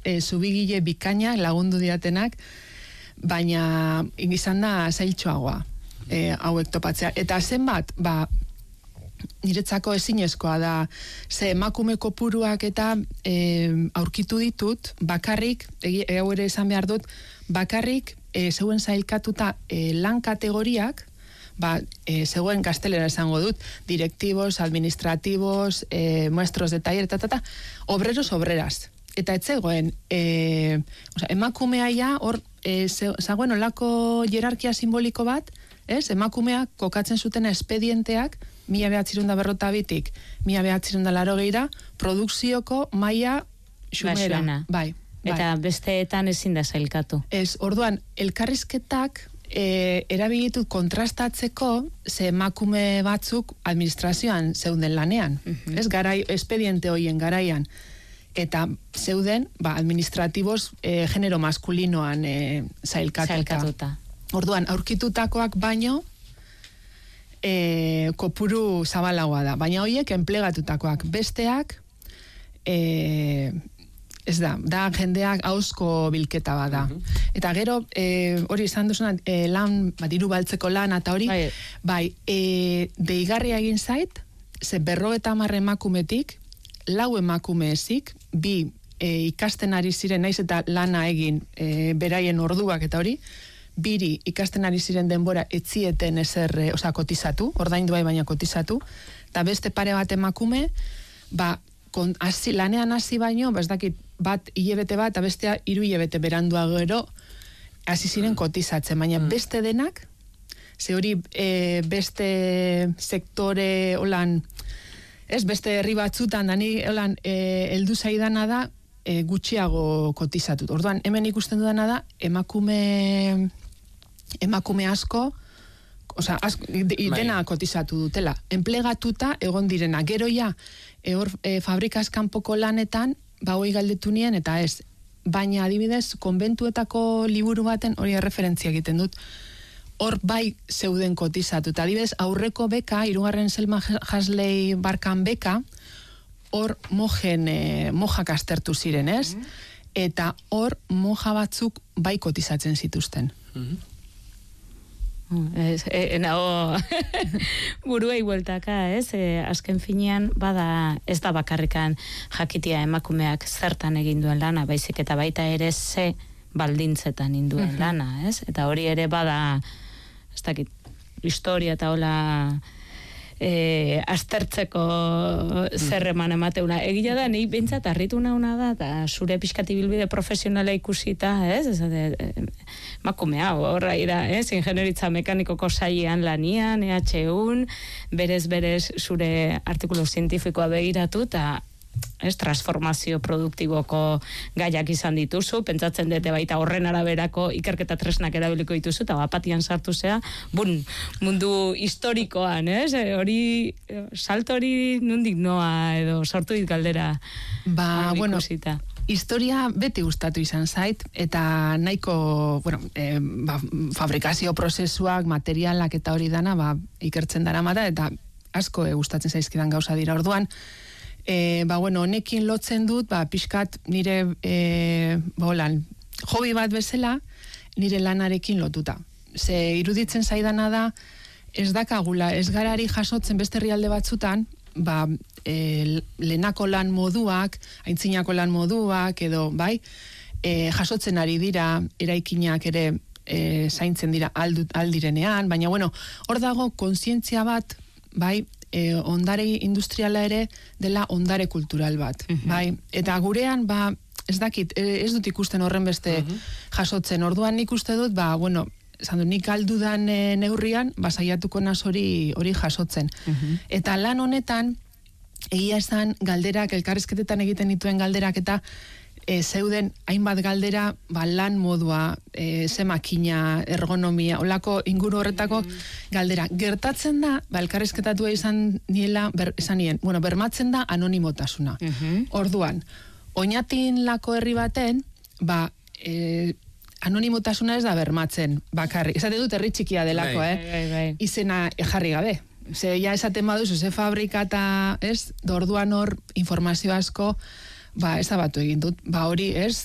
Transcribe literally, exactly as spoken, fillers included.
e, zubigile bikaina lagundu diatenak, baina izan da zailtxoagoa e, hauek topatzea. Eta zenbat, ba, niretzako ezinezkoa da, ze emakume kopuruak eta e, aurkitu ditut, bakarrik, hau ere esan behar dut, bakarrik e, zeuen zailkatuta e, lan kategoriak, ba, e, zegoen gaztelera esango dut, directivos, administrativos, e, maestros de taller, eta, eta, obreros, obreras. Eta etzegoen, e, oza, emakumea ja, hor, e, zagoen olako jerarkia simboliko bat, ez, emakumeak kokatzen zuten espedienteak, mila behatzirunda berrota bitik, mila behatzirunda laro geira, produkzioko maila xumera. Bai, bai. Eta besteetan ezin da zailkatu. Ez, orduan, elkarrizketak e, erabilitut kontrastatzeko ze emakume batzuk administrazioan zeuden lanean. Uh-huh. Ez, garai, espediente hoien garaian. Eta zeuden, ba, administratibos e, genero maskulinoan e, zailkatuta. Zailkatuta. Orduan, aurkitutakoak baino, E, kopuru zabalagoa da, baina horiek enplegatutakoak, besteak e, ez da, da jendeak hauzko bilketa bada. Uh-huh. Eta gero, e, hori izan duzuna, e, lan, ba, diru baltzeko lan, eta hori, bai, bai e, deigarria egin zait, ze berrogeta hamar emakumetik, lau emakume ezik, bi e, ikasten ari ziren, naiz eta lana egin e, beraien orduak eta hori, biri ikasten ari ziren denbora etzieten ezer, e, oza, kotizatu, ordaindu bai baina kotizatu, eta beste pare bat emakume, ba, kon, asi, lanean hasi baino, ba, ez dakit, bat hilebete bat, eta bestea hiru hilebete berandua gero, hasi ziren kotizatzen, baina mm. beste denak, ze hori e, beste sektore, holan, ez, beste herri batzutan, dani, holan, e, eldu zaidana da, e, gutxiago kotizatut. Orduan, hemen ikusten dudana da, emakume... emakume asko, oza, asko, dena kotizatu dutela, enplegatuta egon direna, gero ja, e, hor, e, fabrikaz kanpoko lanetan, ba hoi galdetu nien, eta ez, baina adibidez, konbentuetako liburu baten hori referentzia egiten dut, hor bai zeuden kotizatu, eta adibidez, aurreko beka, hirugarren Selma Hasley Barkan beka, hor mojen, e, mojak aztertu ziren, ez? Mm-hmm. Eta hor moja batzuk bai kotizatzen zituzten. Mm-hmm. Ez, e, nago buruei bueltaka, ez? E, azken finean, bada, ez da bakarrikan jakitia emakumeak zertan egin duen lana, baizik eta baita ere ze baldintzetan induen uh-huh. lana, ez? Eta hori ere bada, ez dakit, historia eta hola e, aztertzeko zerreman emateuna. Egia da, nahi bintzat harritu nauna da, eta zure pixkati bilbide profesionala ikusita, ez? Ez da, emakume hau, horra ira, ez? Ingenieritza mekanikoko sailean lanian, E H Un, berez-berez zure artikulu zientifikoa begiratu, eta ez, transformazio produktiboko gaiak izan dituzu, pentsatzen dute baita horren araberako ikerketa tresnak erabiliko dituzu, eta bapatian sartu zea, bun, mundu historikoan, ez? E, hori, salto hori nundik noa, edo sortu dit galdera. Ba, bueno, historia beti gustatu izan zait, eta nahiko, bueno, e, ba, fabrikazio prozesuak, materialak eta hori dana, ba, ikertzen dara mata, eta asko e, gustatzen zaizkidan gauza dira. Orduan, E, ba, bueno, honekin lotzen dut, ba, pixkat nire, e, ba, holan, hobi bat bezala, nire lanarekin lotuta. Ze iruditzen zaidana da, ez dakagula, ez garari jasotzen beste herrialde batzutan, ba, e, lehenako lan moduak, aintzinako lan moduak, edo, bai, e, jasotzen ari dira, eraikinak ere e, zaintzen dira aldut, aldirenean, baina, bueno, hor dago kontzientzia bat, bai, E, ondare industriala ere dela ondare kultural bat, uh-huh. bai, eta gurean, ba, ez dakit, ez dut ikusten horren beste uh-huh. jasotzen, orduan nik uste dut, ba, bueno, esan dut, nik aldudan e, neurrian, ba, saiatuko naz hori hori jasotzen. Uh-huh. Eta lan honetan, egia esan galderak, elkarrizketetan egiten dituen galderak, eta e, zeuden hainbat galdera, ba, lan modua, e, ze makina, ergonomia, olako inguru horretako galdera. Gertatzen da, ba, elkarrizketatua izan niela, ber, izan nien, bueno, bermatzen da anonimotasuna. Uh-huh. Orduan, oinatin lako herri baten, ba, e, anonimotasuna ez da bermatzen, bakarri. Esate dut herri txikia delako, bai, eh? Bai, bai. Izena jarri gabe. Ze, ja esaten baduzu, ze fabrika eta, ez, orduan hor, informazio asko, ba, ez abatu egin dut, ba, hori, ez,